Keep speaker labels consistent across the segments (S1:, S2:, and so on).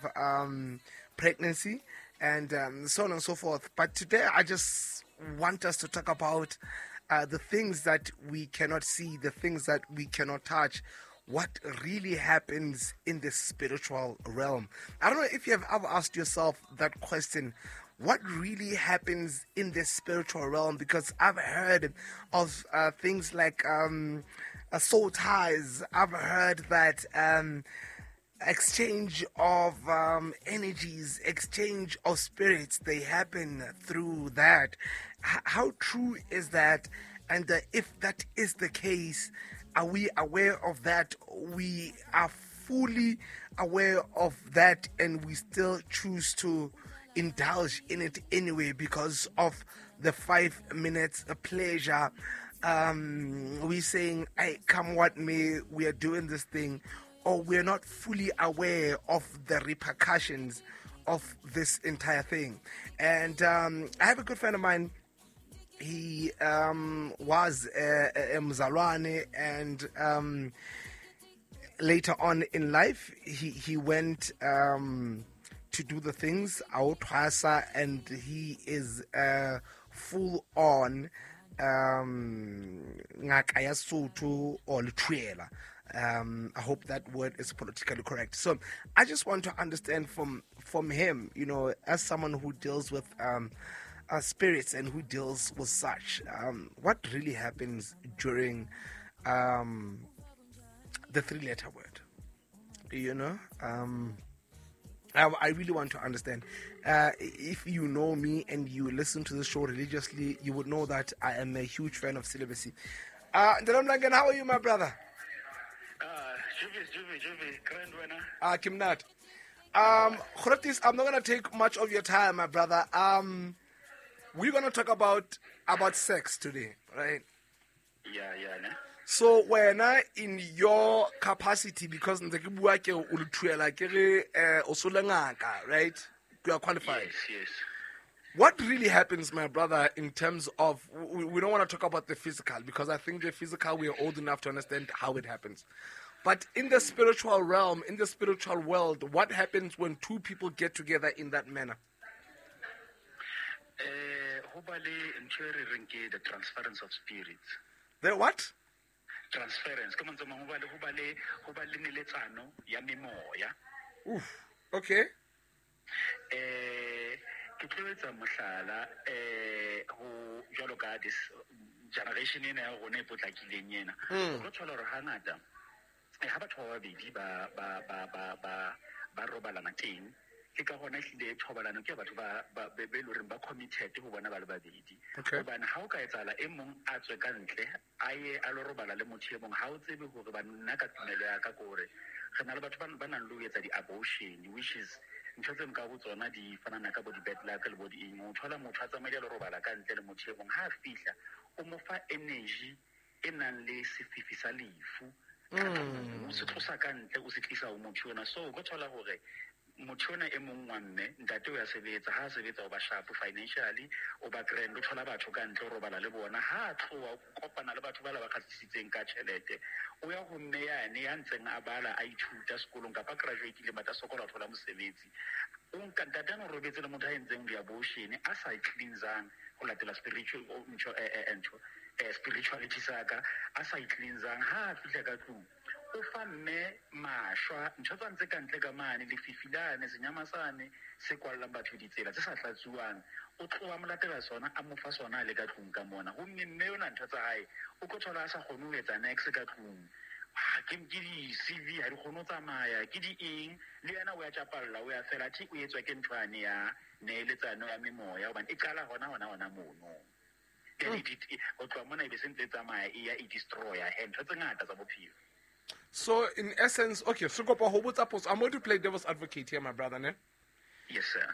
S1: pregnancy and so on and so forth. But today I just want us to talk about the things that we cannot see, the things that we cannot touch, what really happens in the spiritual realm. I don't know if you have ever asked yourself that question. What really happens in the spiritual realm? Because I've heard of things like soul ties. I've heard that exchange of energies, exchange of spirits, they happen through that. How true is that? And if that is the case, are we aware of that? We are fully aware of that, and we still choose to indulge in it anyway because of the 5 minutes pleasure. We're saying, hey, come what may, we are doing this thing, or we're not fully aware of the repercussions of this entire thing. And I have a good friend of mine. He was a Mzalwane, and later on in life, he went to do the things out, and he is full on ngaka ya Sotho or Luthuela. I hope that word is politically correct. So I just want to understand from him, as someone who deals with spirits and who deals with such, what really happens during the 3-letter word. I really want to understand. If you know me and you listen to the show religiously, you would know that I am a huge fan of celibacy. Ndelom Langan, how are you, my brother?
S2: Juvi,
S1: Kimnat. Khuratis, I'm not going to take much of your time, my brother. We're going to talk about sex today, right?
S2: Yeah, ne?
S1: So when in your capacity, because right? You are qualified.
S2: Yes.
S1: What really happens, my brother, in terms of, we don't want to talk about the physical, because I think the physical, we are old enough to understand how it happens. But in the spiritual realm, in the spiritual world, what happens when two people get together in that manner?
S2: The transference of spirits.
S1: The what?
S2: Transference.
S1: Oof. Okay.
S2: Ke tloetsa mohlala ho jwalo ka this generation ena ya rona e potlakileng ena go tshola re hangata ha batho ba babedi ba robalana teng ke ka gona hlile thobalano ke batho ba be le ba committed ho bona ba le babedi hobane ha o ka etsala e mong a tswe ka ntle a ye a lo robala le motho e mong ha o tsebe hore ba nna ka tumelo ya ka gore re na le batho ba nang le ho etsa di-abortion, which is ntho tse nka go tsona di fanana ka bo di-bad luck le bo di-eng o thola motho a tsamaile le robala ka ntle le motho e mong ha a fihla o mo fa energy e nang le sefifi sa lefu o se tlosa ka ntle o se tlisa ho motho yona. So o ka thola gore motho yona e mong wa mme ntate o ya sebetsa, ha a sebetsa o ba sharp financially, o ba grand, o thola batho ka ntle o robala le bona, ha a tloha o kopana le batho ba la ba kgatisitseng ka tjhelete o ya ho mme yane ya ntseng a bala a ithuta sekolong kapa graduate le mata sokola a thola mosebetsi o nka ntate a robetse le motho a entseng di-abortion a sa cleansang go latela spirituality saka a sa cleansang ha a fihla ka tlung o fa mme mashwa ntho tsa ntse ka ntle ka mane le fifilane senyama sane se kwallang batho ditsela tse sa hlatsuwang o tloa mo latela sona a mo fa sona le ka tlung ka mona ho mme yona ntho tsa hae o ko thola a sa kgone ho etsa next ka tlung ke di-CV ha di kgone ho tsamaya ke di-eng le yena o ya tjapalla o ya fela thi o etswa ke nthwane ya neeletsano ya memoya hobane e qala hona mono o tloa mona e be se ntse tsamaya e ya e destroya ntho tse ngata tsa bophelo.
S1: So, in essence, okay, so I'm going to play devil's advocate here, my brother, ne?
S2: Yes, sir.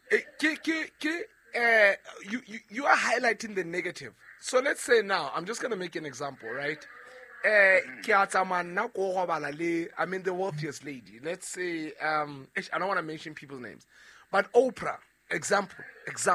S1: You are highlighting the negative. So, let's say now, I'm just going to make an example, right? I mean, the wealthiest lady. Let's say, I don't want to mention people's names, but Oprah, example.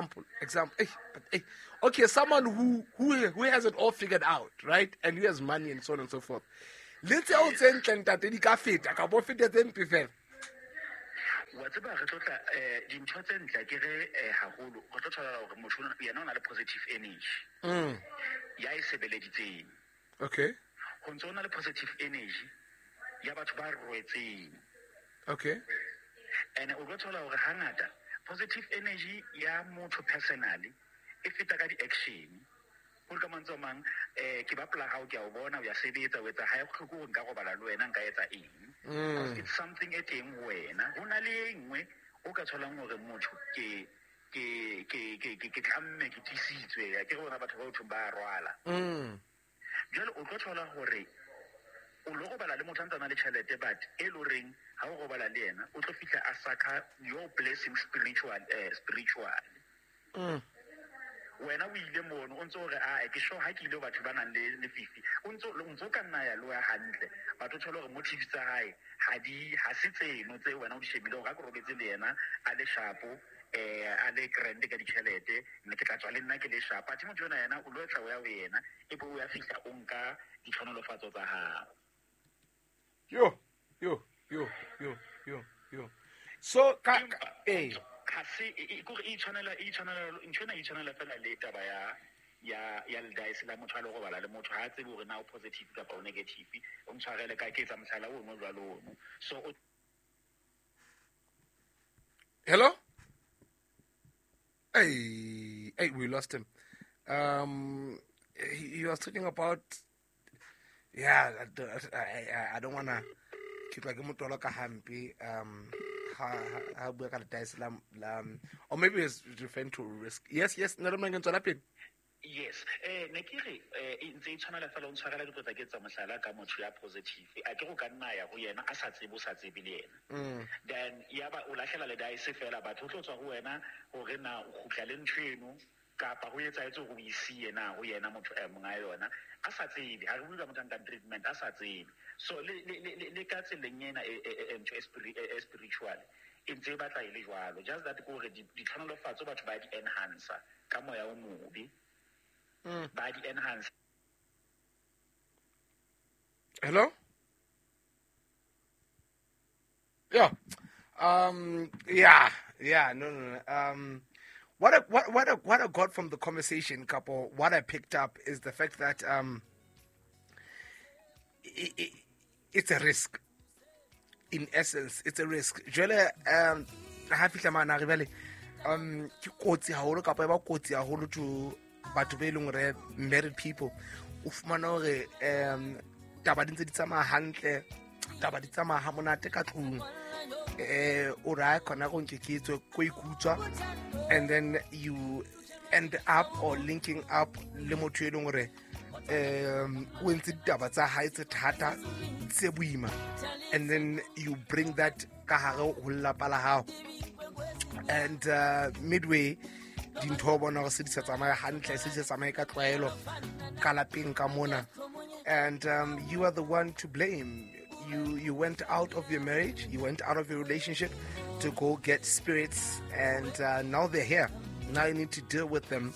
S1: Okay, someone who has it all figured out, right? And who has money and so on and so forth. Let's say
S2: wa tseba re tlotla dintho tse ntle ke re haholo re tlo thola hore motho yena o na le positive energy ya e sebeleditseng.
S1: Okay.
S2: Ho ntso na le positive energy ya batho ba rwetseng.
S1: Okay.
S2: And o tlo thola hore hangata positive energy ya motho personally e feta ka di-action. Ho ka mantswe mang ke bapala ha o ke a bona o ya sebetsa o etsa ha e khoko nka go bala le wena nka etsa eng. Because it's something e teng wena ho na le engwe o ka tholang hore motho ke tlamme ke tisitswe ya ke bona batho ba o thumba a rwala. Jalo o tlo thola hore o lo go bala le motho a ntsana le tšhelete but e lo reng ha o go bala le yena o tlo fitla a saka your blessing spiritually. Wena o ile mono o ntse o re ke sure ha ke ile batho ba nang le fifi o ntse ka nna ya lo ya hantle batho thola gore motive tsa hae ha se tseno tse wena o di shebile ga go robetse le yena a le shapo a le grand ka ditšhelete nne ke tla tswa le nna ke le shapa a motho yena o lo tla o ya o yena e bo o ya fihla o nka ditshwanelofatso tsa hao.
S1: Yo. So
S2: ha se e tshwanela ntshwana fela le taba ya le dice la motho a le go bala le motho ha tsebe gore na o positive kapa o negative o ntshwarele ka ke tsa mosala o no jwalo ono. So
S1: hello? Hey, we lost him. He was talking about, I don't want to keep like a ka hampi, how we got or maybe he's referring to risk. Yes, no,
S2: yes, nekiri ntse e tshwana la fela o ntshwarela dikotla ke tsa mosala ka motho ya positive a ke go ka nna ya go yena a sa tsebe o sa tsebe le yena. Then ya ba o lahlela le dice fela batho o tlo tswa go wena gore na o khutla le ntshweno kapa go etsa etse go isi yena go yena motho monga yona a sa tsebe ha re bua motho ka treatment a sa tsebe. So le ka tseleng yena ntho spiritual e ntse ba tla ile jwalo just that go re di tlhanolofatso batho ba di enhancer ka moya o mobe. By the enhance.
S1: Hello? No. What I got from the conversation, couple, what I picked up is the fact that it's a risk. In essence, it's a risk. Jole ha fihla mana re bele ke kotsi haholo kapa e ba kotsi haholo to batho be leng re married people o fumana hore taba di ntse di tsamaya hantle taba di tsamaya ha monate ka tlung o ra khona go nkeketswe go ikutswa and then you end up or linking up le motho e leng hore o ntse ditaba tsa hae tse thata tse boima and then you bring that ka hare ho lapa la hao and midway dintho bona go se di tsamaya hantle se tsamaya ka tlwaelo ka lapeng ka mona and you are the one to blame. You went out of your marriage, you went out of your relationship to go get spirits and now they're here. Now you need to deal with them.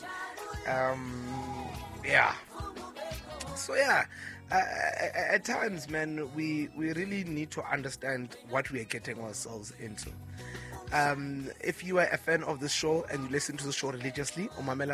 S1: So at times, man, we really need to understand what we are getting ourselves into. If you are a fan of this show and you listen to the show religiously,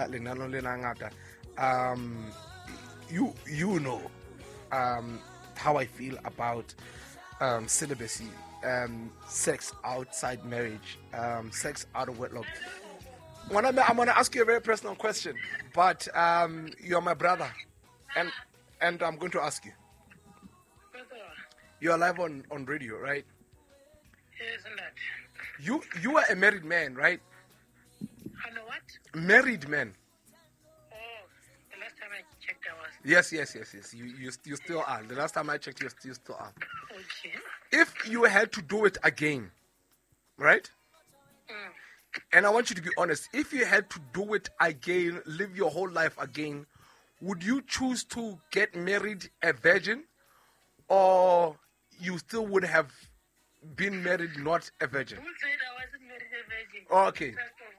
S1: you know how I feel about celibacy, sex outside marriage, sex out of wedlock. I'm gonna ask you a very personal question, but you're my brother, and I'm going to ask you. You're live on radio, right?
S3: Isn't that?
S1: You are a married man, right?
S3: Hello, what?
S1: Married man.
S3: Oh, the last time I checked, I was.
S1: Yes. You still are. The last time I checked, you still are.
S3: Okay.
S1: If you had to do it again, right? And I want you to be honest. If you had to do it again, live your whole life again, would you choose to get married a virgin, or you still would have been married not a virgin?
S3: Who said I wasn't married a virgin?
S1: Okay.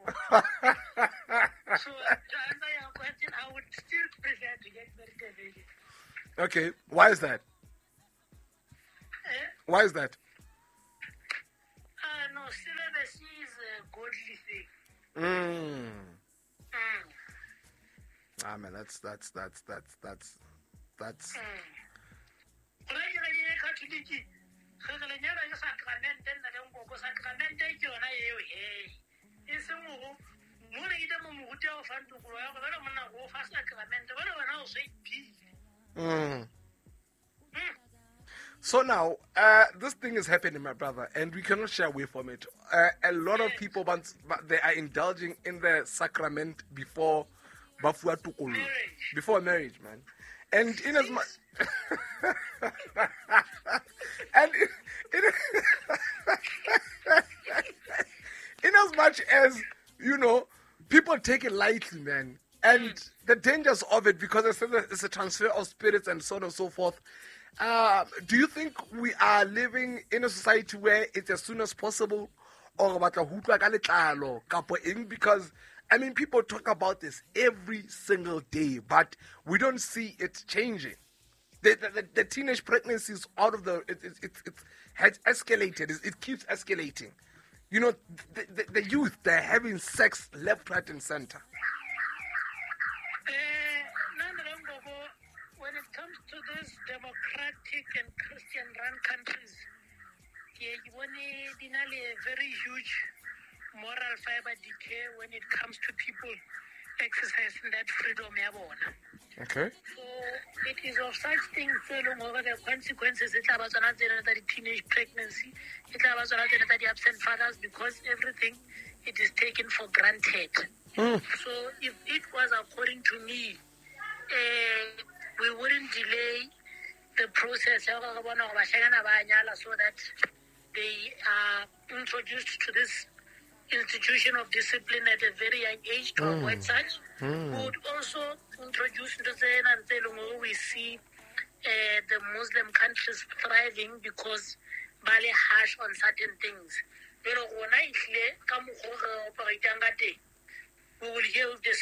S3: So to answer your question, I would still prefer to get married a virgin.
S1: Okay. Why is that? Why is that?
S3: No, celibacy is a godly thing.
S1: Ah man, that's. So now, this thing is happening, my brother, and we cannot shy away from it. A lot of people, but they are indulging in the sacrament before marriage, man. And in as much, and in as much as people take it lightly, man, and the dangers of it, because it's a transfer of spirits and so on and so forth. Do you think we are living in a society where it's as soon as possible, or because people talk about this every single day, but we don't see it changing. The teenage pregnancy is out of it has escalated. It keeps escalating. The youth, they're having sex left, right, and center.
S3: When it comes to these democratic and Christian-run countries, you want a very huge moral fiber decay when it comes to people exercising that freedom.
S1: Okay.
S3: So it is of such things over the consequences. It's about the teenage pregnancy. It's about the absent fathers, because everything it is taken for granted. So if it was according to me, we wouldn't delay the process so that they are introduced to this institution of discipline at a very young age to avoid such. We would also introduce we see the Muslim countries thriving because Bali harsh on certain things. We will heal this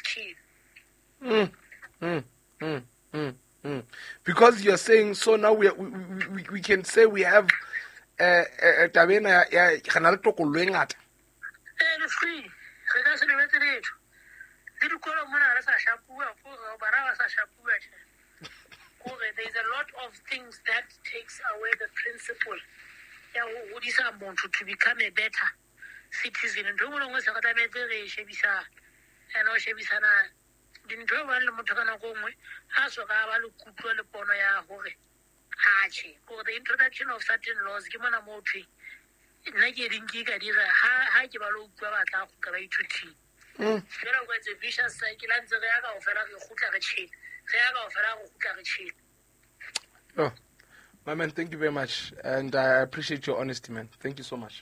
S3: kid.
S1: Because you're saying, so now we can say we have
S3: there's a lot of things that takes away the principle to become a better citizen. The introduction of certain laws, it's a vicious cycle.
S1: Oh, my man, thank you very much, and I appreciate your honesty, man. Thank you so much.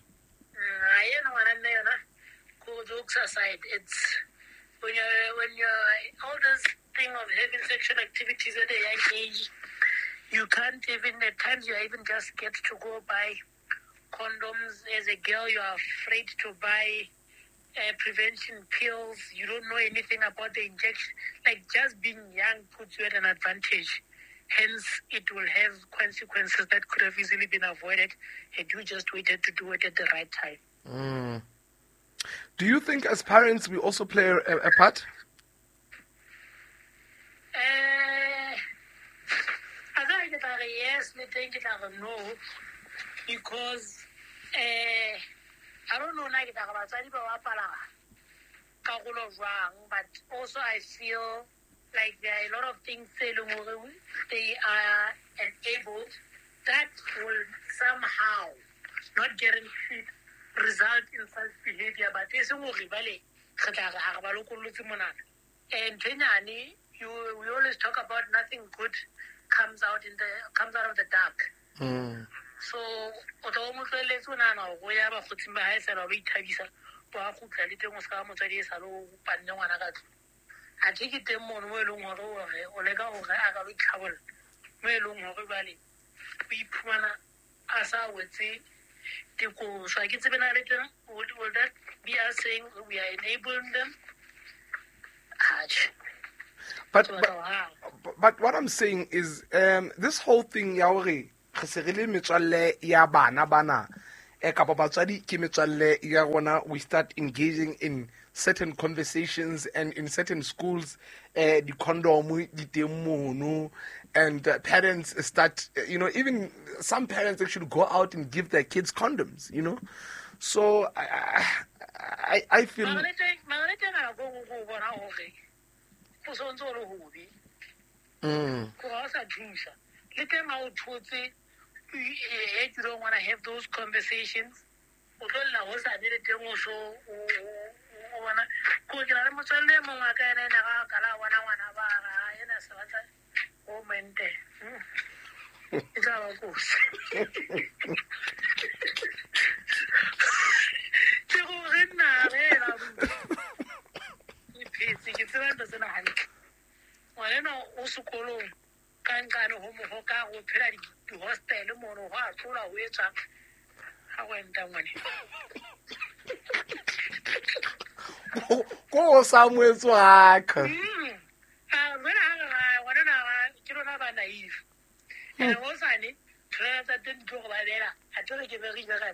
S3: Jokes aside, it's when you're all this thing of having sexual activities at a young age, you can't even, at times you even just get to go buy condoms. As a girl, you are afraid to buy prevention pills. You don't know anything about the injection. Like, just being young puts you at an advantage. Hence, it will have consequences that could have easily been avoided had you just waited to do it at the right time.
S1: Do you think as parents we also play a part?
S3: Yes, I think no, because I don't know, but also I feel like there are a lot of things they are enabled that will somehow, not guaranteed, result in such behavior, but it's a and we always talk about nothing good comes out of the dark. So I take it will that be us saying we are enabling them?
S1: But what I'm saying is this whole thing we start engaging in certain conversations and in certain schools, the condom, and parents start, even some parents actually go out and give their kids condoms, So I feel.
S3: If you don't want to have those conversations,
S1: Go somewhere so I can.
S3: And also, I need to didn't go by there. I told you very good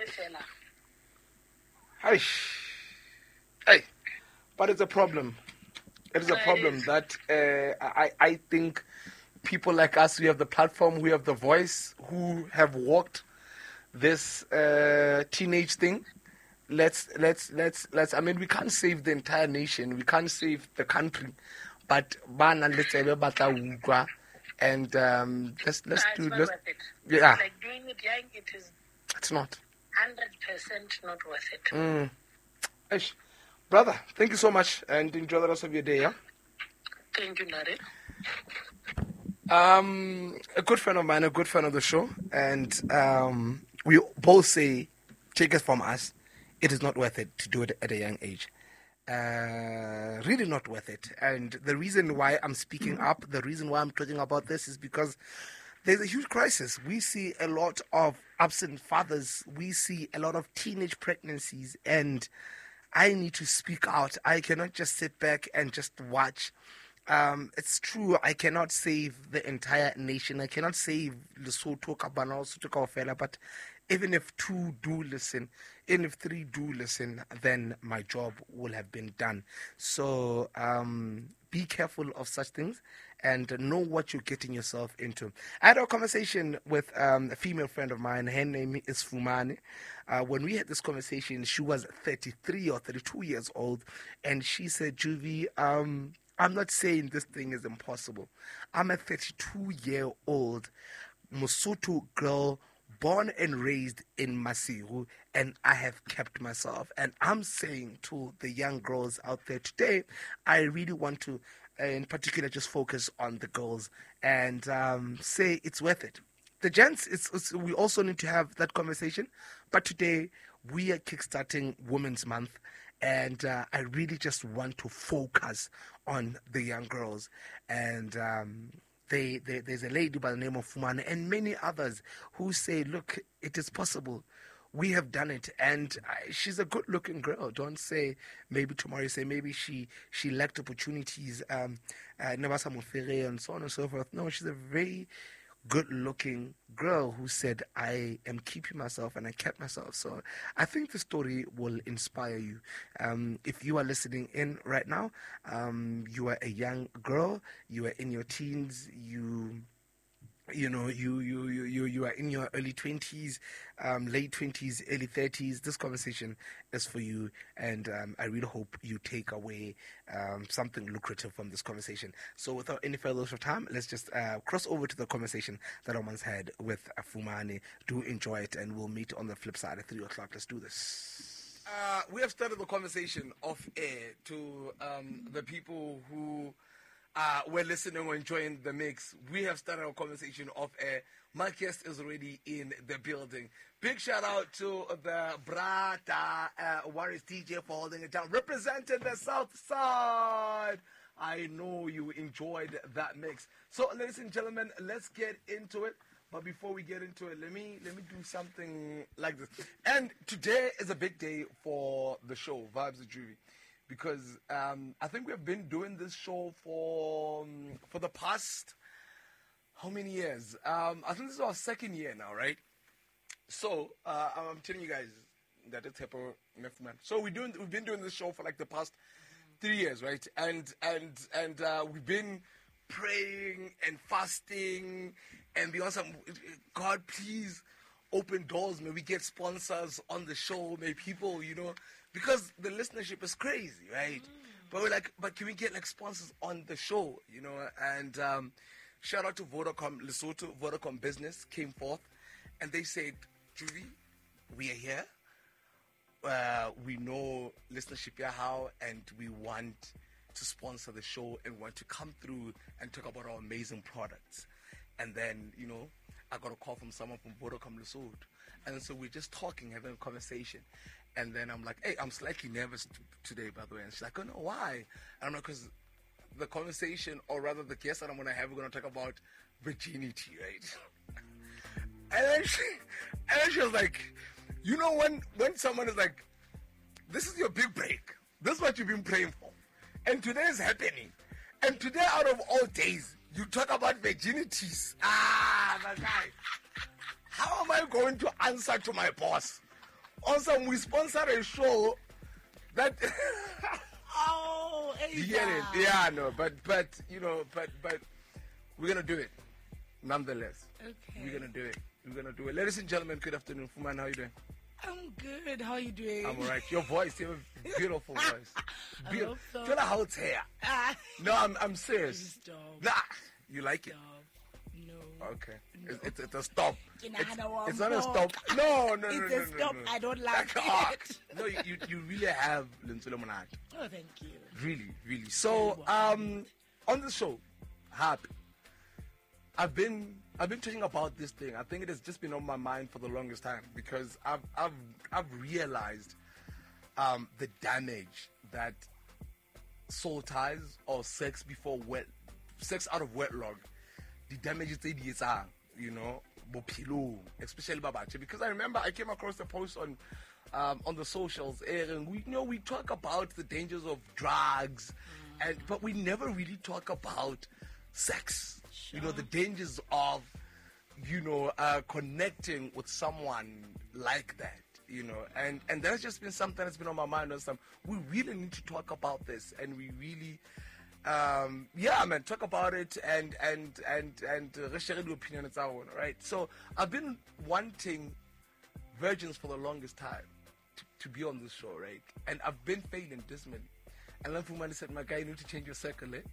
S3: at
S1: Hey, but it's a problem. It is a problem that I think people like us, who have the platform, who have the voice, who have walked this teenage thing. Let's. I mean, we can't save the entire nation. We can't save the country, but let's and let's do. Let's, yeah.
S3: Like doing it young,
S1: it's not
S3: 100% not worth it.
S1: Brother, thank you so much, and enjoy the rest of your day. Yeah.
S3: Thank you, Nare.
S1: A good friend of mine, a good friend of the show, and we both say, take it from us, it is not worth it to do it at a young age. Really not worth it. And the reason why I'm speaking up, the reason why I'm talking about this is because there's a huge crisis. We see a lot of absent fathers. We see a lot of teenage pregnancies, and I need to speak out. I cannot just sit back and just watch. It's true, I cannot save the entire nation. I cannot save Lesotho, Kabana, Lesotho Kaofela, but even if 2 do listen, even if 3 do listen, then my job will have been done. So be careful of such things and know what you're getting yourself into. I had a conversation with a female friend of mine. Her name is Fumane. When we had this conversation, she was 33 or 32 years old, and she said, Juvie, I'm not saying this thing is impossible. I'm a 32-year-old Mosotho girl, born and raised in Masiru, and I have kept myself. And I'm saying to the young girls out there today, I really want to, in particular, just focus on the girls and say it's worth it. The gents, we also need to have that conversation. But today, we are kickstarting Women's Month, and I really just want to focus on the young girls. And there's a lady by the name of Fumane and many others who say, look, it is possible. We have done it. And she's a good-looking girl. Don't say maybe tomorrow. You say maybe she lacked opportunities, and so on and so forth. No, she's a very good-looking girl who said, I am keeping myself and I kept myself. So I think the story will inspire you. If you are listening in right now, you are a young girl, you are in your teens, you are in your early 20s, late 20s, early 30s. This conversation is for you, and I really hope you take away something lucrative from this conversation. So without any further loss of time, let's just cross over to the conversation that I once had with Fumane. Do enjoy it, and we'll meet on the flip side at 3 o'clock. Let's do this. We have started the conversation off air to the people who we're listening or enjoying the mix. We have started our conversation off air. My guest is already in the building. Big shout out to the Brata Warriors DJ for holding it down, representing the South Side. I know you enjoyed that mix. So, ladies and gentlemen, let's get into it. But before we get into it, let me do something like this. And today is a big day for the show, Vibes with Juvie. Because I think we have been doing this show for the past, how many years? I think this is our second year now, right? So I'm telling you guys that it's Heppo Nefman. So we've been doing this show for like the past 3 years, right? And we've been praying and fasting and beyond some. God, please open doors. May we get sponsors on the show. May people, because the listenership is crazy, right? But we're like, but can we get like sponsors on the show, And shout out to Vodacom Lesotho. Vodacom Business came forth and they said, Julie, we are here. We know listenership here how, and we want to sponsor the show and want to come through and talk about our amazing products. And then, I got a call from someone from Vodacom Lesotho. And so we're just talking, having a conversation. And then I'm like, hey, I'm slightly nervous today, by the way. And she's like, oh, no, why? I don't know, because the conversation, or rather the guest that I'm going to have, we're going to talk about virginity, right? And then she was like, when someone is like, this is your big break. This is what you've been praying for. And today is happening. And today, out of all days, you talk about virginities. My guy. How am I going to answer to my boss? Also, we sponsor a show that... You get it? Yeah, no, but we're going to do it. Nonetheless.
S4: Okay.
S1: We're going to do it. Ladies and gentlemen, good afternoon. Fuman, how are you doing?
S4: I'm good. How are you doing?
S1: I'm alright. Your voice, you have a beautiful voice.
S4: I hope so.
S1: Tell her how it's here. No, I'm serious.
S4: Stop.
S1: Nah, you like it?
S4: Stop. No.
S1: Okay. No. It's a stop.
S4: It's
S1: not a stop. No.
S4: It's a stop.
S1: No.
S4: I don't like it.
S1: No, you really have Lensolo Monat.
S4: Oh, thank you.
S1: Really. So, on the show, Happy. I've been talking about this thing. I think it has just been on my mind for the longest time because I've realized the damage that soul ties or sex out of wedlock, the damages they do, especially babache. Because I remember I came across a post on the socials, and we talk about the dangers of drugs, but we never really talk about sex.
S4: Sure.
S1: The dangers of, connecting with someone like that, and that's just been something that's been on my mind all the time. We really need to talk about this, and we really, talk about it and share the opinion it's our own, right? So I've been wanting virgins for the longest time to be on this show, right? And I've been failing dismally. And then Fumani said, my guy, you need to change your circle, eh?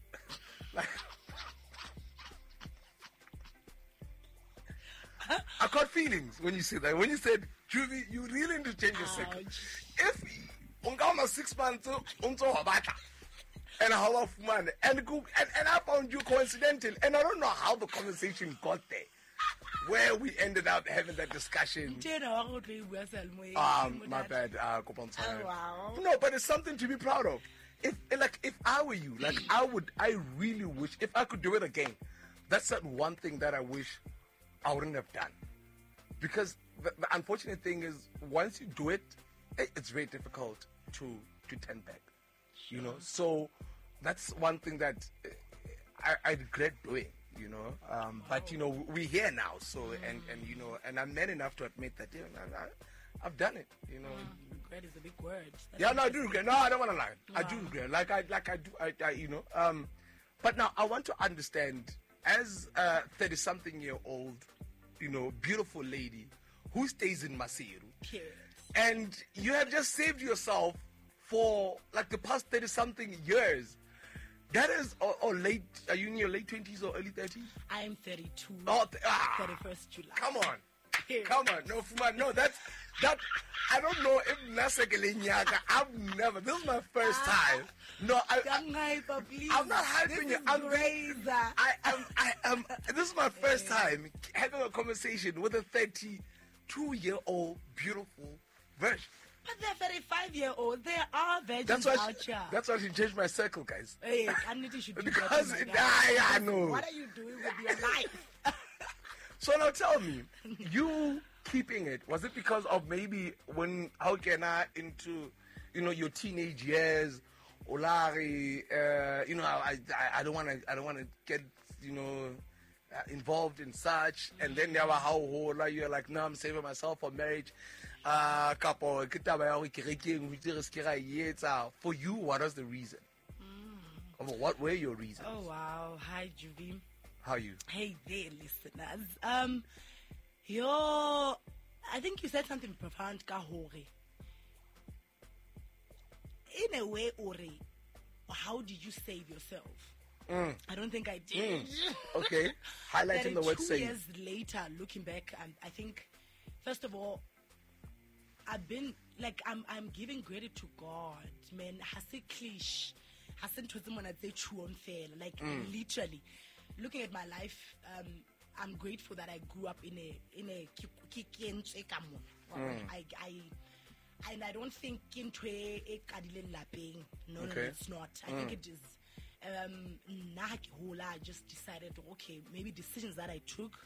S1: I caught feelings when you said that. When you said, Juvie, you really need to change your circle. If ungama 6 months and how of man and I found you coincidental, and I don't know how the conversation got there, where we ended up having that discussion. My bad.
S4: Wow.
S1: No, but it's something to be proud of. If I were you, I really wish, if I could do it again, that's that one thing that I wish I wouldn't have done. Because the unfortunate thing is, once you do it, it's very difficult to turn back.
S4: Sure.
S1: So that's one thing that I regret doing. But we're here now. So and I'm man enough to admit that I've done it.
S4: Regret is a big word.
S1: Yeah, no, I do regret. No, I don't want to lie. Wow. I do regret. I do. But now I want to understand, as a 30-something-year-old, beautiful lady who stays in Maseru,
S4: Period.
S1: And you have just saved yourself for like the past 30-something years. That is, or late, are you in your late 20s or early 30s?
S4: I am 32.
S1: 31st
S4: July.
S1: Come on.
S4: Period.
S1: Come on. No, Fuma, no, that, I don't know if Nasakelenyaka, I've never, this is my first time. No,
S4: I'm hyper, please.
S1: I'm not hyping you. This is my first time having a conversation with a 32-year-old beautiful virgin.
S4: But they're 35-year-old. They are virgins out here.
S1: That's why she changed my circle, guys.
S4: Hey, I need to do
S1: because
S4: that.
S1: I know.
S4: What are you doing with your life?
S1: So now tell me, you keeping it, was it because of maybe when into your teenage years, Olari, I don't want to get involved in such, and then never how old you're like, no, I'm saving myself for marriage. For you, what was the reason? What were your reasons?
S4: Oh wow. Hi Juvie.
S1: How are you?
S4: Hey there, listeners. I think you said something profound, Kahore. In a way, Ori, how did you save yourself? I don't think I did.
S1: Okay. Highlighting the word save.
S4: 2 years later, looking back, I think, first of all, I've been, like, I'm giving credit to God, man. Hase cliche. Hasn't to someone I'd say true unfair. Like, literally, looking at my life, I'm grateful that I grew up in a and I don't think into a kadile lapeng. No, it's not. I think it is. I just decided, okay, maybe decisions that I took,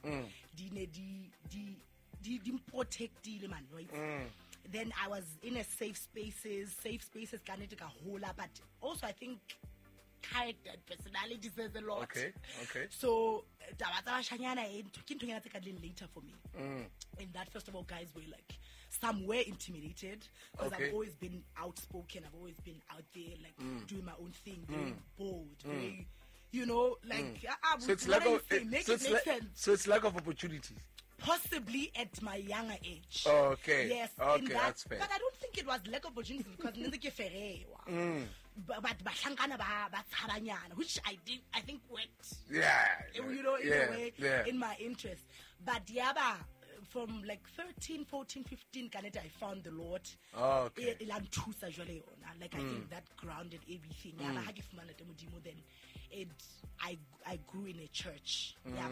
S4: then I was in a safe spaces can take a whole lot, but also I think character and personality says a lot.
S1: Okay.
S4: So later for me. And that, first of all, guys were like, some were intimidated because I've always been outspoken. I've always been out there, like doing my own thing, very bold, very, like.
S1: So it's lack of so it's lack of opportunities.
S4: Possibly at my younger age.
S1: Okay.
S4: Yes.
S1: Okay, that's fair.
S4: But I don't think it was lack of opportunities because which I think worked.
S1: Yeah.
S4: In a way, in my interest. But from like 13, 14, 15, I found the Lord.
S1: Okay.
S4: Like I think that grounded everything. Then I grew in a church.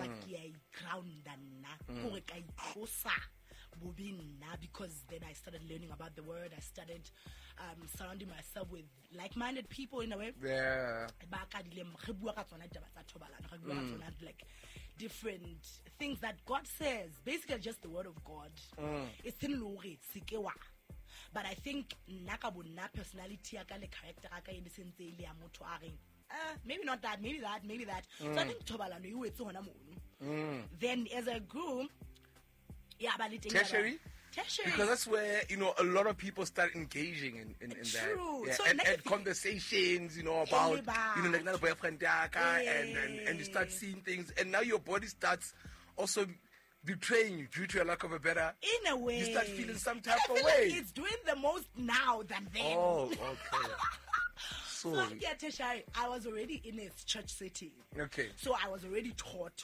S4: Because then I started learning about the word. I started surrounding myself with like-minded people in a way.
S1: Yeah.
S4: Like different things that God says. Basically just the word of God. It's in Lori, Sikewa. But I think Nakabuna personality, character, maybe not that, maybe that. So I think Tobalano, you wait so then as I grew,
S1: tertiary? Because that's where, a lot of people start engaging in
S4: True.
S1: that. Yeah.
S4: So
S1: and conversations, about, like another boyfriend, and you start seeing things. And now your body starts also betraying you due to a lack of a better.
S4: In a way.
S1: You start feeling some type of way.
S4: Like it's doing the most now than then.
S1: Oh, okay.
S4: So I was already in a church setting.
S1: Okay.
S4: So I was already taught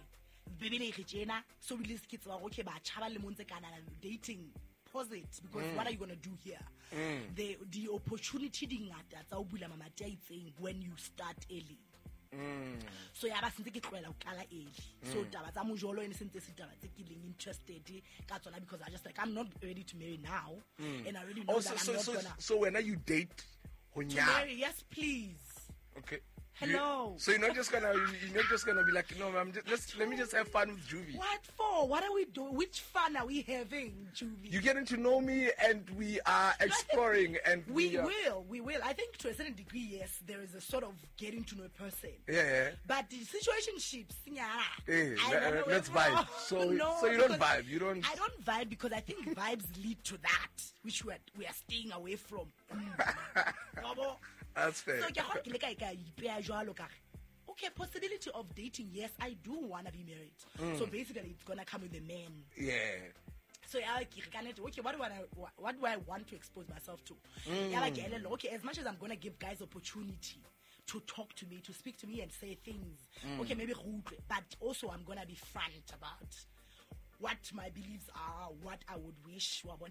S4: so we kids were okay dating. Pause it, because what are you gonna do here? The opportunity when you start early. So ya ba sentse ke tloela o kala early. So taba tsa mojolo ene sentse se taba tse ke leng interested ka tsona, because I just like, I'm not ready to marry now, and I really know that I'm not gonna.
S1: So when you date
S4: To marry, yes please.
S1: Okay.
S4: Hello.
S1: So you're not just gonna be like, no, let me just have fun with Juvie.
S4: What for? What are we doing? Which fun are we having, Juvie?
S1: You're getting to know me, and we are exploring, and
S4: we will. I think to a certain degree, yes, there is a sort of getting to know a person.
S1: Yeah.
S4: But the situationships,
S1: let's vibe. So you don't vibe. You don't.
S4: I don't vibe because I think vibes lead to that, which we are staying away from.
S1: That's fair.
S4: So okay, possibility of dating, yes, I do want to be married. So basically it's gonna come with a man.
S1: Yeah.
S4: So okay, what do I want to expose myself to? Okay, as much as I'm gonna give guys opportunity to talk to me, to speak to me and say things, okay, maybe rude, but also I'm gonna be front about what my beliefs are, what I would wish. Under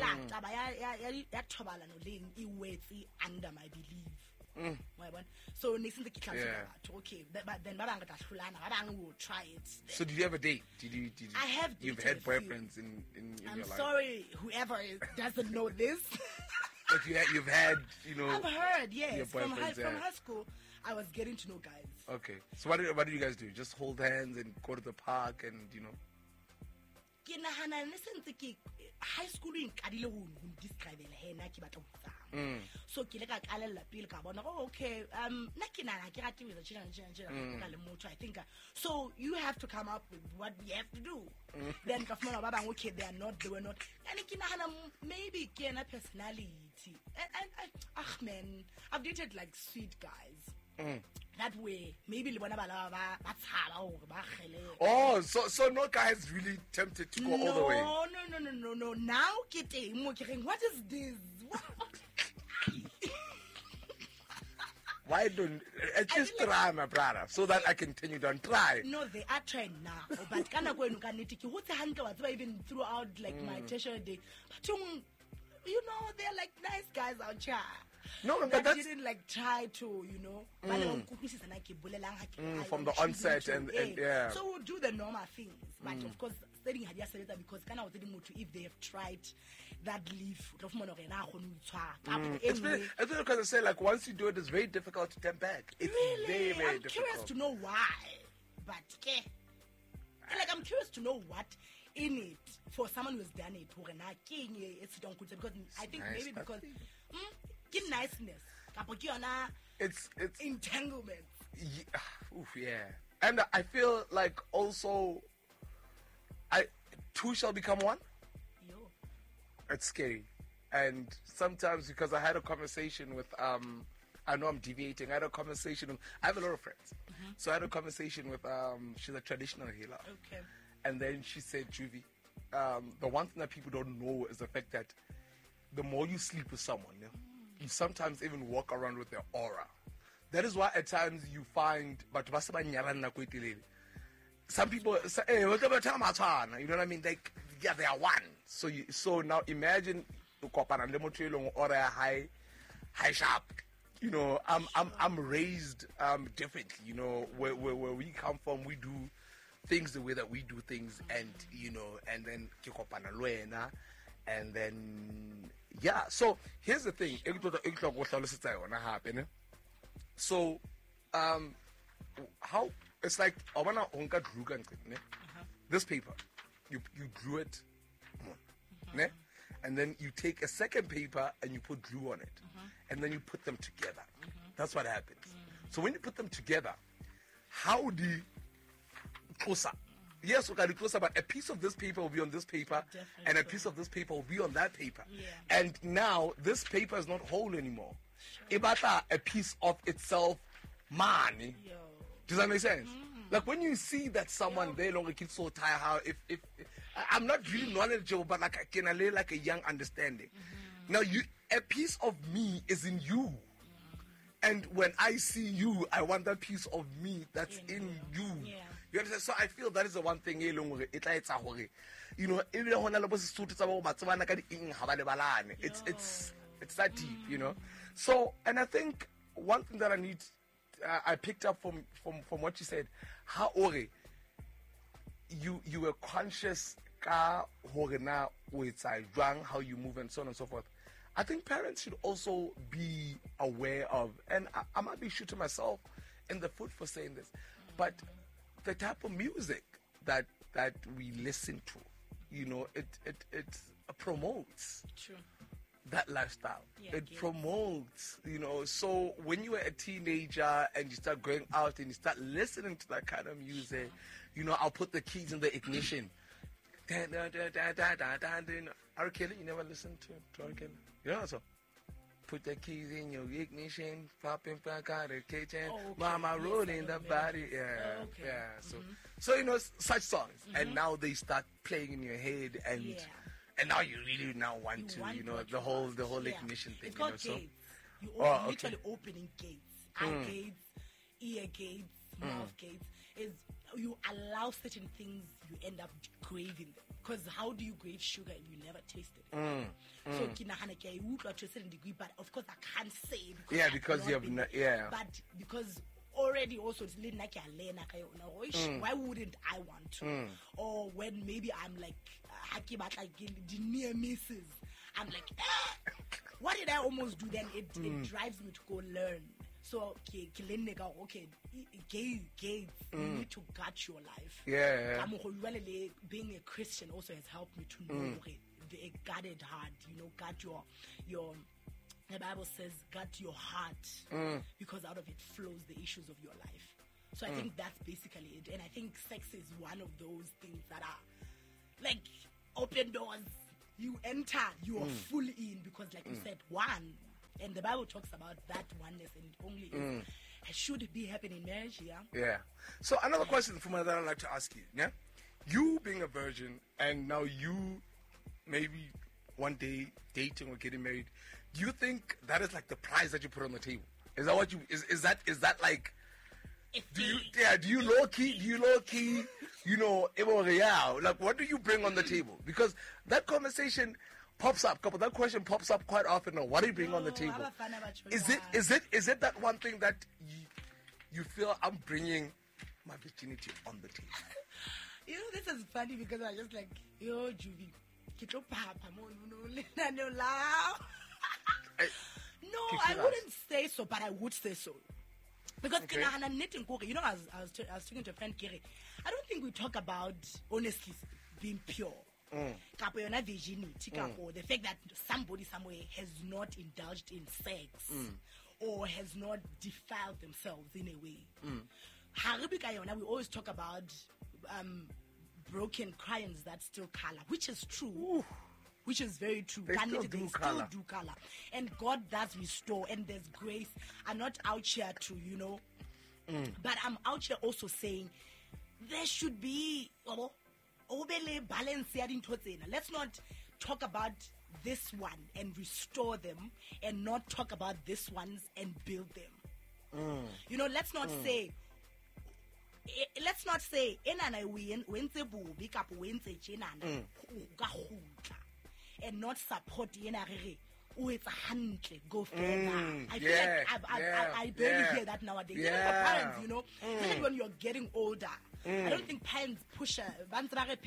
S4: my belief. So okay, but then will try it.
S1: So did you have a date?
S4: I have.
S1: You've had boyfriends in your life?
S4: I'm sorry, whoever doesn't know this.
S1: But you've had,
S4: I've heard, yes. From high school, I was getting to know guys.
S1: Okay. So what did you guys do? Just hold hands and go to the park and,
S4: ke nahana ne sentse ke high school in kadile ho describe le hena ke batla ho tsama so ke le ka kalella pele ka bona okay na ke nana ke rate with ka le motho I think so you have to come up with what we have to do then ka fumana ba bang okay they were not and ke nahana maybe ke na personality and man I've dated like sweet guys that way maybe le bona bala ba tshaba hore ba khele
S1: so no guys really tempted to go all the way
S4: no now ke teng mo ke reng what is this
S1: why don't at least try my brother so that I continue to try
S4: no they are trying now but kana go enu ka nete ke hotse hantle wa tseba even throughout like my tertiary day but you know they're like nice guys out here.
S1: No, but
S4: that didn't like try to, you know,
S1: from the onset and yeah.
S4: So we'll do the normal things, but of course, studying had just because kind of if they have tried that leaf,
S1: it's because I say like once you do it, it's very difficult to turn back. It's
S4: really,
S1: very, very
S4: I'm
S1: difficult.
S4: curious to know why, but like I'm curious to know what in it for someone who's done it. Because I think
S1: nice,
S4: maybe because. Niceness.
S1: It's
S4: entanglement.
S1: Yeah. And I feel like also two shall become one.
S4: Yo.
S1: It's scary. And sometimes because I had a conversation with I know I'm deviating. I had a conversation I have a lot of friends. So I had a conversation with she's a traditional healer.
S4: Okay.
S1: And then she said, Juvie, the one thing that people don't know is the fact that the more you sleep with someone, you sometimes even walk around with their aura. That is why at times you find some people say, hey, you know what I mean? Like, yeah, they are one. So now imagine high sharp. You know, I'm raised differently. You know, where we come from, we do things the way that we do things, and you know, and then and then yeah. So here's the thing. So how it's like this paper, you drew it, and then you take a second paper and you put glue on it, and then you put them together. That's what happens. So when you put them together, how do you closer? Yes, we got it closer, but a piece of this paper will be on this paper, and a piece of this paper will be on that paper.
S4: Yeah.
S1: And now this paper is not whole anymore. Ibata a piece of itself, man. Does that make sense? Like when you see that someone they longer keep so tired, how if I'm not really knowledgeable, but like I can lay like a young understanding. Now a piece of me is in you. And when I see you, I want that piece of me that's in you.
S4: Yeah.
S1: You understand? So I feel that is the one thing, you know, it's that deep, you know. So, and I think one thing that I picked up from what you said, how you were conscious how you move and so on and so forth. I think parents should also be aware of, and I might be shooting myself in the foot for saying this, but the type of music that we listen to, you know, it promotes that lifestyle. It promotes, you know. So when you are a teenager and you start going out and you start listening to that kind of music, you know, I'll put the keys in the ignition. R. Kelly, you never listened to R. Kelly? You know so? Put the keys in your ignition, popping back out the kitchen, mama rolling the body. Yeah, yeah. So you know such songs, and now they start playing in your head, and now you really want to, you know, the whole ignition thing.
S4: It's called gates. You literally opening gates, eye gates, ear gates, mouth gates. Is you allow certain things, you end up craving them. Because how do you crave sugar if you never tasted it? So I would to a certain degree, but of course I can't say
S1: because you have
S4: but because already also it's why wouldn't I want to? Or when maybe I'm like the near misses, I'm like what did I almost do? Then it drives me to go learn. So okay, gates, you need to guard your life.
S1: Yeah.
S4: Being a Christian also has helped me to know the guarded heart. Guard your. The Bible says, guard your heart, because out of it flows the issues of your life. So I think that's basically it. And I think sex is one of those things that are like open doors. You enter, you are full in, because like you said, one. And the Bible talks about that oneness, and it only should be happening in marriage, yeah?
S1: Yeah. So another question from that I'd like to ask you, yeah? You being a virgin, and now you maybe one day dating or getting married, do you think that is like the prize that you put on the table? Is that what you, is that like, do you low key, like what do you bring on the table? Because that conversation pops up, that question pops up quite often. Now, what do you bring on the table? Is it that one thing that you feel, I'm bringing my virginity on the table?
S4: This is funny because I just like, Juvie, no, I wouldn't say so, but I would say so. Because
S1: Okay.
S4: I was talking to a friend, Kiri. I don't think we talk about honestly being pure. Kapo yona virginity, kapo the fact that somebody somewhere has not indulged in sex or has not defiled themselves in a way. We always talk about broken crayons that still color, which is true. Which is very true.
S1: They still do color.
S4: And God does restore, and there's grace. I'm not out here to, but I'm out here also saying there should be balance. Let's not talk about this one and restore them, and not talk about this ones and build them. Let's not say, enana wentse bobi kapo wentse tjenana and not support go further. I feel like I barely hear that nowadays. Even for parents, especially when you're getting older. I don't think parents push well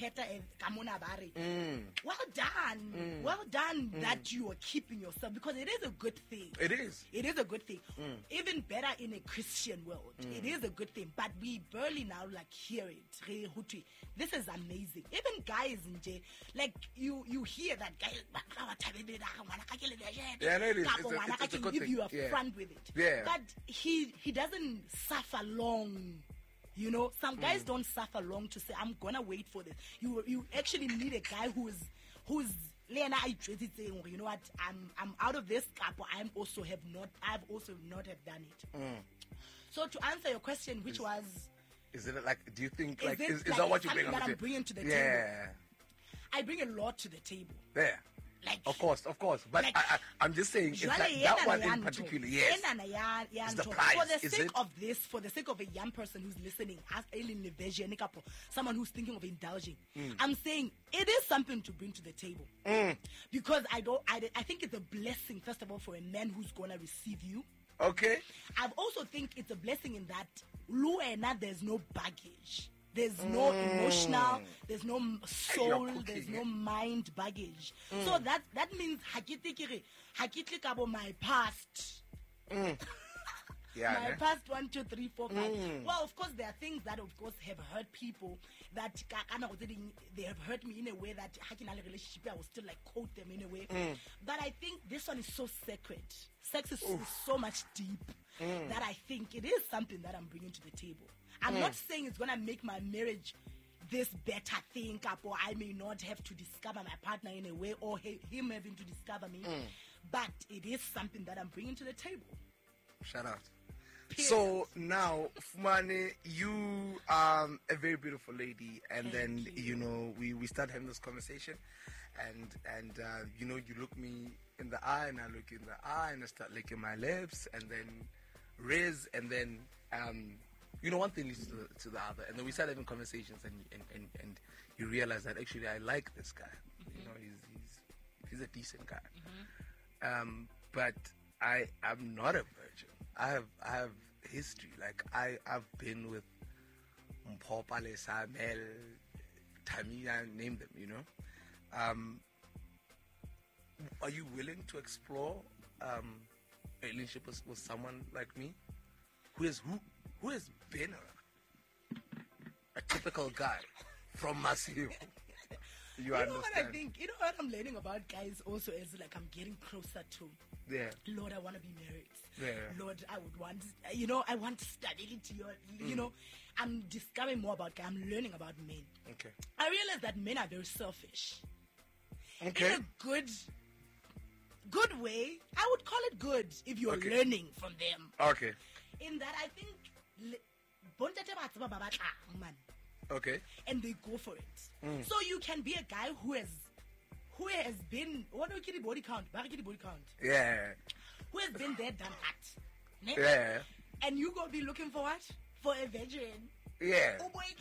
S4: done that you are keeping yourself, because it is a good thing.
S1: It is
S4: a good thing. Even better in a Christian world. It is a good thing, but we barely now hear it. This is amazing. Even guys in jail, you hear that guys,
S1: yeah, no, it is. It's a good
S4: give
S1: thing.
S4: you a front with it.
S1: Yeah.
S4: But he doesn't suffer long. Some guys don't suffer long to say, I'm gonna wait for this. You actually need a guy who's Lena, you know what, I'm out of this gap, I've also not have done it. So to answer your question, which was,
S1: is it like, do you think
S4: is
S1: that what you bring on the
S4: that I'm
S1: table?
S4: bringing to the table?
S1: Yeah.
S4: I bring a lot to the table.
S1: Yeah. Of course. But I'm just saying, it's that one in particular, yes. It's the prize.
S4: For the sake of a young person who's listening, someone who's thinking of indulging, I'm saying it is something to bring to the table. Because I think it's a blessing, first of all, for a man who's gonna receive you.
S1: Okay.
S4: I also think it's a blessing in that there's no baggage. There's no emotional, there's no soul, there's no mind baggage. So that means hakitli kabo my past. My past 1, 2, 3, 4, 5. Well, of course, there are things that, of course, have hurt people. That they have hurt me in a way that in a relationship I will still quote them in a way. But I think this one is so sacred. Sex is so much deep that I think it is something that I'm bringing to the table. I'm not saying it's gonna make my marriage this better thing up, or I may not have to discover my partner in a way, or him having to discover me. But it is something that I'm bringing to the table.
S1: Shout out. Period. So now, Fumane, you are a very beautiful lady, and then we start having this conversation, and you look me in the eye, and I look in the eye, and I start licking my lips, and then Riz, and then one thing leads to the other, and then we start having conversations, and you realize that actually I like this guy. He's a decent guy. But I'm not a virgin. I have history. I've been with Mpopale, Samel, Tamia, name them. Are you willing to explore a relationship with someone like me? who has been a typical guy from Massive. You
S4: know
S1: understand?
S4: what I think? You know what I'm learning about guys also is like I'm getting closer to.
S1: Yeah.
S4: Lord, I want to be married.
S1: Yeah.
S4: Lord, I would want, I want stability. I'm discovering more about guys. I'm learning about men.
S1: Okay.
S4: I realize that men are very selfish.
S1: Okay.
S4: In a good way. I would call it good if you're
S1: Okay.
S4: learning from them.
S1: Okay.
S4: In that, I think, bontate ba tseba ba batlang, man.
S1: Okay.
S4: And they go for it. So you can be a guy who has been, what do you get the body count?
S1: Yeah.
S4: Who has been there, done that. Ne?
S1: Yeah.
S4: And you go be looking for what? For a virgin.
S1: Yeah.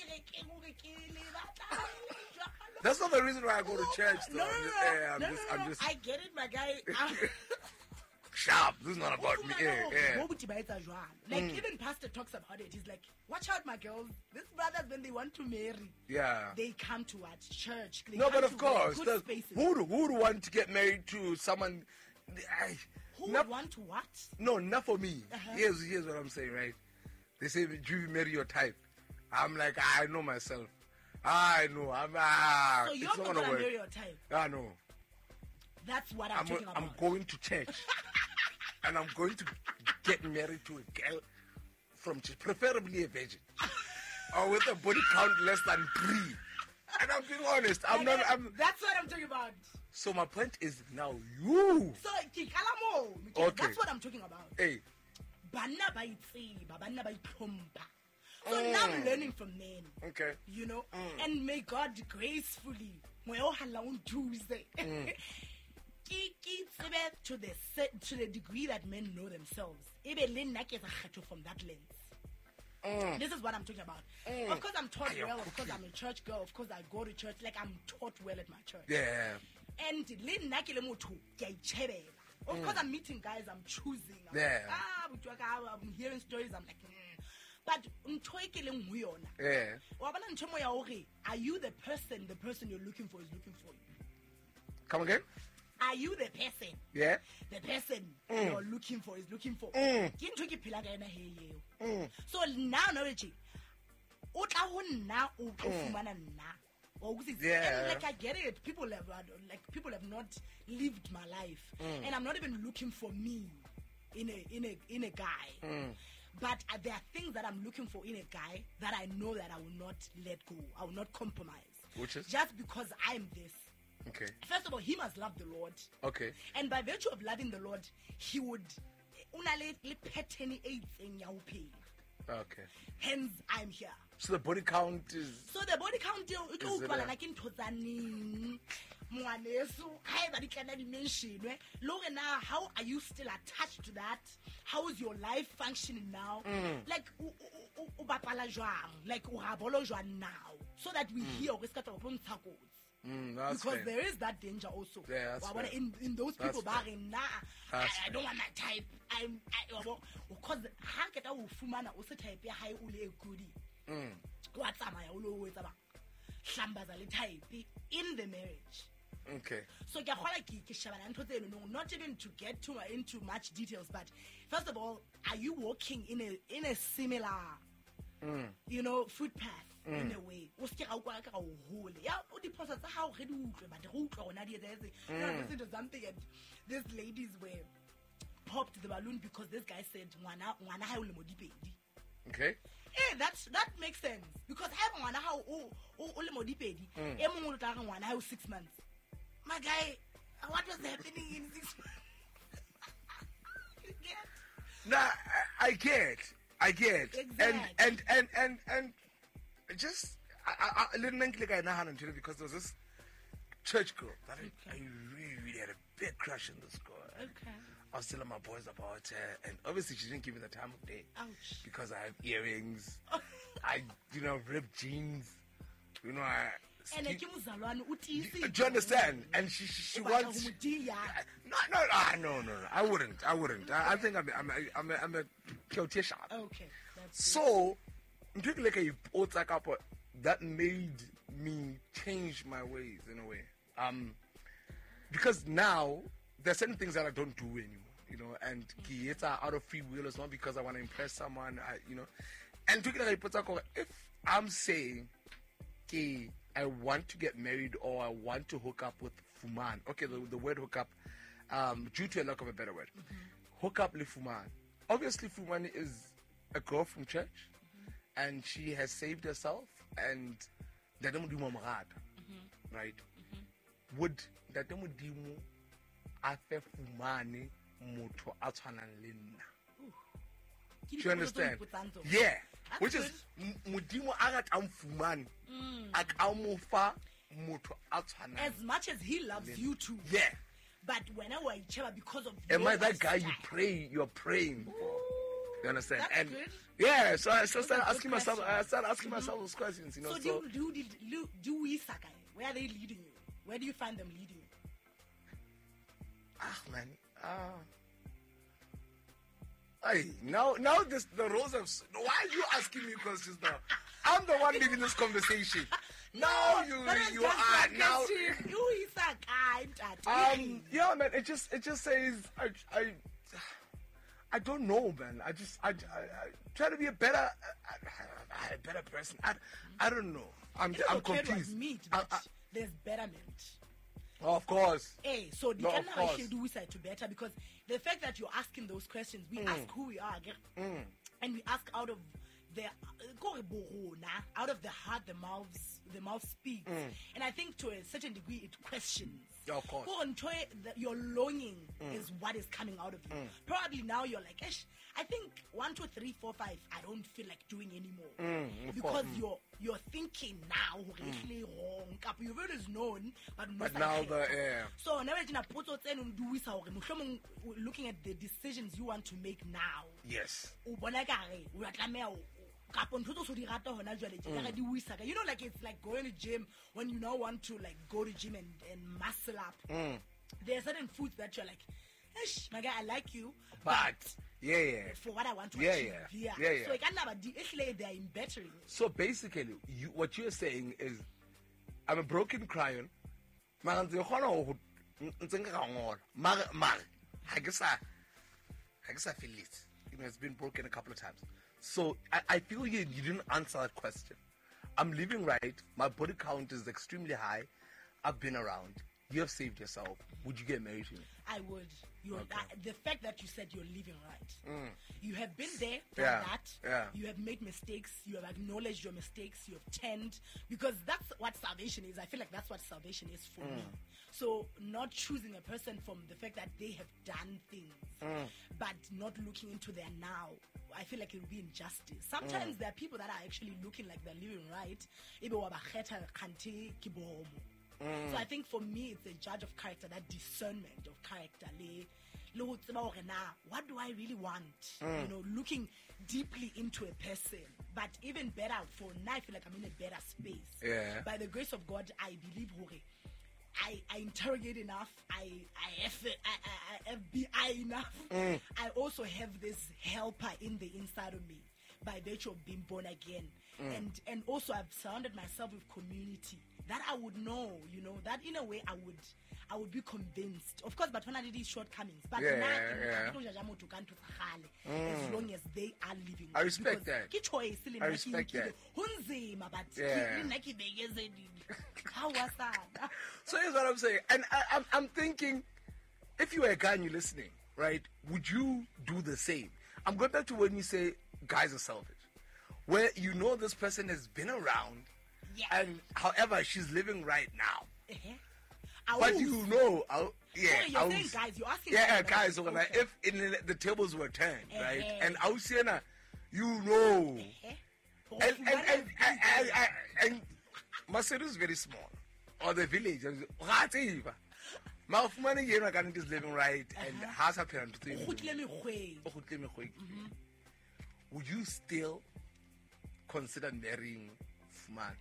S1: That's not the reason why I go to church, though.
S4: No.
S1: I'm just
S4: I get it, my guy.
S1: sharp. This is not about me. Yeah.
S4: Like, even Pastor talks about it. He's like, watch out, my girls. These brothers, when they want to marry,
S1: Yeah.
S4: they come to what? Church. They
S1: No,
S4: come
S1: but of
S4: to
S1: course,
S4: good spaces.
S1: who would want to get married to someone?
S4: Who
S1: not,
S4: would want to what?
S1: No, not for me.
S4: Uh-huh.
S1: Here's what I'm saying, right? They say, do you marry your type? I'm like, I know myself. I know.
S4: So you're
S1: it's
S4: not
S1: gonna
S4: going to
S1: work.
S4: marry your type.
S1: I know.
S4: That's what I'm talking about.
S1: I'm going to church. And I'm going to get married to a girl from church, preferably a virgin. Or with a body count less than 3. And I'm being honest.
S4: That's what I'm talking about.
S1: So my point is now you.
S4: So, okay. That's what I'm talking about.
S1: Hey.
S4: Banna ba itseba, banna ba itlhompha. So now I'm learning from men.
S1: Okay.
S4: And may God gracefully, to the degree that men know themselves. From that lens. This is what I'm talking about. Of course, I'm taught well. Of course, I'm a church girl. Of course, I go to church. Like, I'm taught well at my church.
S1: Yeah.
S4: And of course, I'm meeting guys. I'm choosing. I'm hearing stories. I'm like, But
S1: Yeah.
S4: are you the person you're looking for is looking for you?
S1: Come again?
S4: Are you the person?
S1: Yeah.
S4: The person you're looking for is looking for. So now knowledge.
S1: Yeah.
S4: Like, I get it. People have not lived my life, and I'm not even looking for me in a guy. But there are things that I'm looking for in a guy that I know that I will not let go. I will not compromise.
S1: Which is?
S4: Just because I'm this.
S1: Okay.
S4: First of all, he must love the Lord.
S1: Okay.
S4: And by virtue of loving the Lord, he would.
S1: Okay.
S4: Hence, I'm here.
S1: So the body count is.
S4: So the body count
S1: Is it
S4: now, how are you still attached to that? How is your life functioning now? Like now, so that we hear
S1: That's
S4: because
S1: fair.
S4: there is that danger also.
S1: Yeah, that's fair.
S4: In those
S1: That's
S4: people
S1: fair.
S4: barring
S1: That's
S4: I don't want my type. Because how can I fumana also type ya high ule goodie? What's my type in the marriage?
S1: Okay.
S4: So not even to get into much details, but first of all, are you walking in a similar footpath in a way? Listen to something, and these ladies were popped the balloon because this guy said
S1: Okay.
S4: hey, that makes sense because I have how 6 months. My guy, what was happening in 6 months? You get?
S1: Nah, I get.
S4: Exactly.
S1: And just I didn't think I know because there was this church girl that I really had a big crush on this girl.
S4: Okay.
S1: I was telling my boys about her, and obviously she didn't give me the time of day.
S4: Ouch.
S1: Because I have earrings, I ripped jeans, I.
S4: And
S1: Do you understand? And she wants. No. I wouldn't. I think I'm a Keltisha.
S4: Okay. That's
S1: So, that made me change my ways in a way. Because now there's certain things that I don't do anymore. you know, and it's out of free will. It's not because I want to impress someone, you know. And if I'm saying, I want to get married or I want to hook up with Fuman. Okay, the word hook up, due to a lack of a better word. Hook up with Fuman. Obviously, Fuman is a girl from church, and she has saved herself, and that don't do right? Would that don't do afe Fumane motho a tshwanang le nna? Do you understand? Yeah. Which is Modimo a ratang Fumane a ka mo fa motho a tshwanang.
S4: As much as he loves you too.
S1: Yeah.
S4: But whenever I check because of
S1: am I that guy you're praying for? You understand?
S4: That's
S1: and
S4: good.
S1: yeah, so I started asking myself those questions, you know.
S4: So do we Sakai? Where are they leading you? Where do you find them leading you?
S1: Man. Now this the roles of why are you asking me questions now? I'm the one leading this conversation. Now you are now. Yeah, man. It just says I don't know, man. I try to be a better person. I don't know. I'm confused.
S4: There's betterment.
S1: Of course.
S4: Hey, so the can actually do side to better because the fact that you're asking those questions, we ask who we are, and we ask out of the heart, the mouth speaks, and I think to a certain degree it questions.
S1: Yeah, of course.
S4: Your longing is what is coming out of you. Probably now you're like, I think 1, 2, 3, 4, 5. I don't feel like doing anymore because you're thinking now. You've always known, but
S1: now
S4: So now looking at the decisions you want to make now.
S1: Yes.
S4: You know, like it's like going to gym when you now want to like go to gym and muscle up. There are certain foods that you're like, my guy, I like you, but for what I want to achieve. So I can't never they are bettering.
S1: So basically, what you're saying is, I'm a broken crayon. I guess I feel it. You know, it's been broken a couple of times. So I feel you didn't answer that question. I'm living right. My body count is extremely high. I've been around. You have saved yourself. Would you get married to me?
S4: I would. The fact that you said you're living right. You have been there,
S1: Yeah.
S4: that.
S1: Yeah.
S4: You have made mistakes. You have acknowledged your mistakes. You have turned. Because that's what salvation is. I feel like that's what salvation is for me. So not choosing a person from the fact that they have done things, but not looking into their now. I feel like it would be injustice. Sometimes there are people that are actually looking like they're living right. So I think for me, it's a judge of character, that discernment of character. What do I really want? You know, looking deeply into a person. But even better, for now, I feel like I'm in a better space.
S1: Yeah.
S4: By the grace of God, I believe I interrogate enough. I FBI enough. I also have this helper in the inside of me by virtue of being born again. And also I've surrounded myself with community that I would know, you know, that in a way I would be convinced. Of course, but when I did these shortcomings, but as long as they are living.
S1: I respect that. I respect that.
S4: How was that?
S1: So here's what I'm saying. And I'm thinking, if you were a guy and you're listening, right, would you do the same? I'm going back to when you say guys are selfish. Where you know this person has been around, and however she's living right now. But you know,
S4: you're saying guys, you're asking
S1: guys, okay. If the tables were turned, right, and Ausiana, you know, and Maseru is very small, or the village, Mafumani Yena is living right, and has a parent to would you still consider marrying Fuman?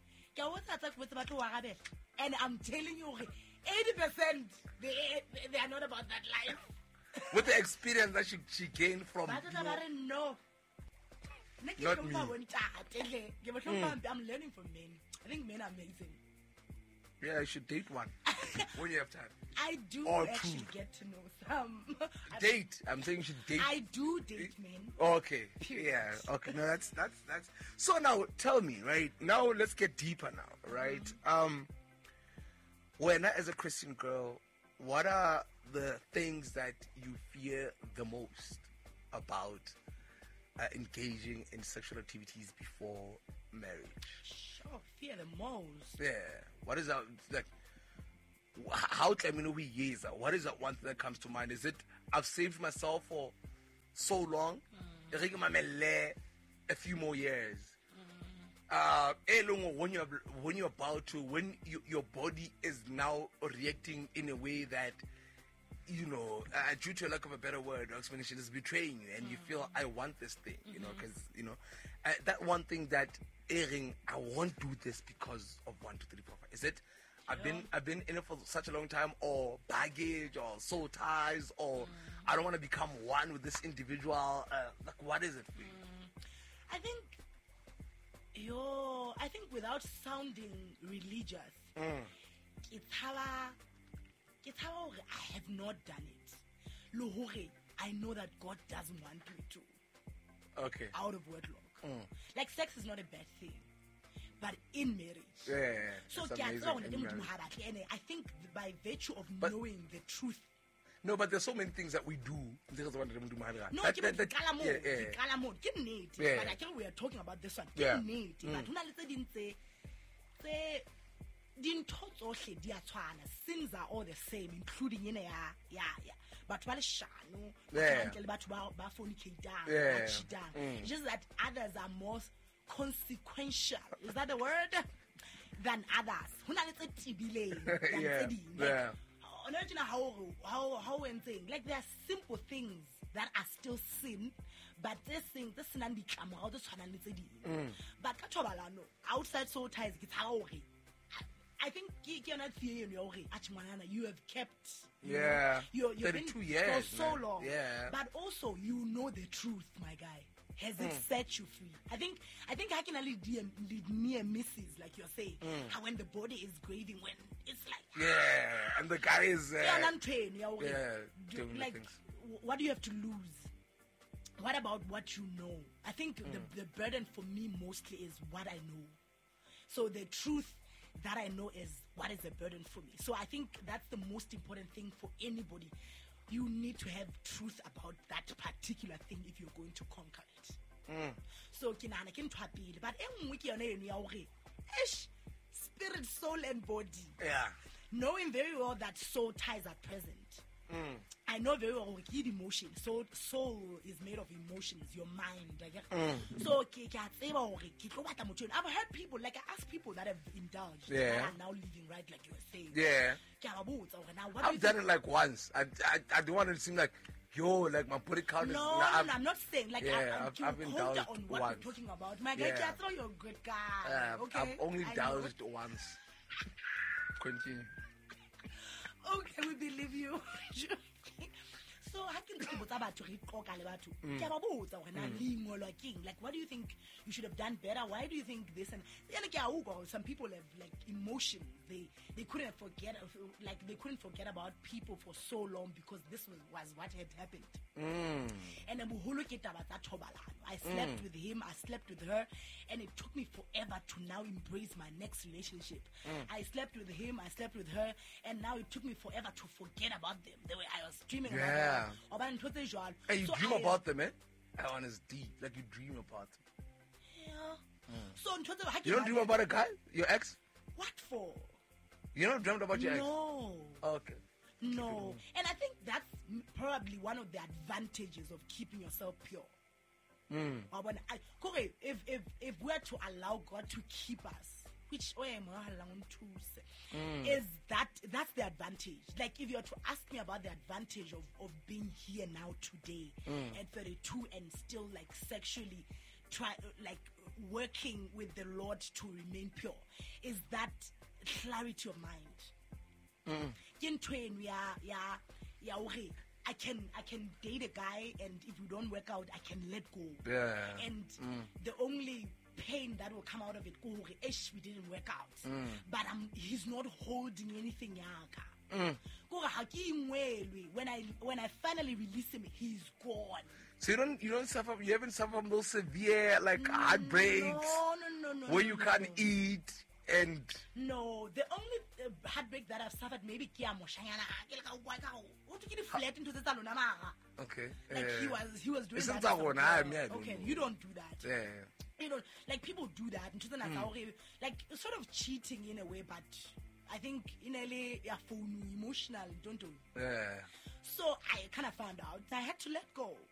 S4: And I'm telling you, 80% they are not about that life.
S1: With the experience that she gained from
S4: no.
S1: Not me.
S4: I'm learning from men. I think men are amazing.
S1: Yeah, you should date one when you have time.
S4: I do
S1: Or
S4: actually
S1: two.
S4: get to know some.
S1: Date. I'm saying you should date.
S4: I do date men.
S1: Okay.
S4: Period.
S1: Yeah. Okay. No, that's. So now, tell me, right? Now let's get deeper now, right? When as a Christian girl, what are the things that you fear the most about engaging in sexual activities before marriage?
S4: Sure, fear the most.
S1: Yeah. What is that like? How can we know who he is? What is that one thing that comes to mind? Is it I've saved myself for so long? A few more years. When you're about to, when your body is now reacting in a way that, you know, due to a lack of a better word or explanation, is betraying you, and you feel I want this thing, you know, because that one thing that I won't do this because of 1, 2, 3, 4, 5. Is it? I've been in it for such a long time, or baggage, or soul ties, or I don't want to become one with this individual. Like, what is it for you?
S4: I think without sounding religious, it's how I have not done it. Lohore, I know that God doesn't want me to.
S1: Okay.
S4: Out of wedlock. Like, sex is not a bad thing, but in marriage.
S1: Yeah.
S4: So
S1: it's amazing in marriage.
S4: I think by virtue of knowing the truth.
S1: No, but there's so many things that we do. No, but
S4: we are talking about this one.
S1: Yeah.
S4: But dintho tsohle di a tshwana, sins are all the same, including but ba leshano
S1: Yeah.
S4: ba fornicatang,
S1: Yeah.
S4: ba cheatang. It's just that others are more consequential, is that the word, than others. Ho na le tse tibileng than
S1: Yeah.
S4: tse ding.
S1: Yeah.
S4: Imagine how when saying, like, there are simple things that are still sin, but this thing, this nan di tlamorao tse tshwanang le tse ding. But ka thobalano, outside soul ties, ke tsha hore I think you have kept you've
S1: 32
S4: been
S1: years
S4: for so
S1: man.
S4: long.
S1: Yeah.
S4: But also you know the truth, my guy. Has it set you free? I think I can lead near misses, like you're saying. How when the body is graving, when it's like
S1: Yeah, and the guy is
S4: doing
S1: the
S4: like
S1: things.
S4: what do you have to lose? What about what you know? I think the burden for me mostly is what I know. So the truth that I know is what is the burden for me. So I think that's the most important thing for anybody. You need to have truth about that particular thing if you're going to conquer it. So kinana ke ntho ya pele, but enngwe ke yona eno ya hore spirit, soul and body.
S1: Yeah.
S4: Knowing very well that soul ties are present. I know very well the emotion. So soul is made of emotions, your mind. So I've heard people, like I ask people that have indulged, that are now living right, like you were saying.
S1: Yeah. I've done it like once. I don't want it to seem like like my body count is.
S4: No, I'm not saying like
S1: I've indulged
S4: on what
S1: once.
S4: we're talking about. My guy, you're a good guy. Okay,
S1: I've only indulged once. Continue.
S4: Okay, we believe you. So I can think about like, what do you think you should have done better? Why do you think this? And some people have like emotion. They couldn't forget about people for so long because this was what had happened. And I slept with him, I slept with her, and it took me forever to now embrace my next relationship. I slept with him, I slept with her, and now it took me forever to forget about them. The way I was dreaming about them.
S1: Hey, you dream about them, eh? That one is deep. Like you dream about them.
S4: Yeah. So
S1: you don't dream about a guy? Your ex?
S4: What for?
S1: You don't dream about your ex?
S4: No.
S1: Okay.
S4: No. And I think that's probably one of the advantages of keeping yourself pure. If we're to allow God to keep us, which is that's the advantage. Like if you are to ask me about the advantage of being here now today at 32 and still like sexually working with the Lord to remain pure, is that clarity of mind. I can date a guy, and if we don't work out, I can let go.
S1: Yeah.
S4: And the only pain that will come out of it. We didn't work out, but he's not holding anything. When I finally release him, he's gone.
S1: So you haven't suffered from those severe heartbreaks?
S4: No.
S1: Where you can't eat and...
S4: No, the only heartbreak that I've suffered, maybe flat into the salon.
S1: Okay.
S4: He was doing that. Okay, you don't do that.
S1: Yeah.
S4: You know, people do that. Sort of cheating in a way, but I think in LA, you're emotional, don't you?
S1: Yeah.
S4: So I kind of found out I had to let go.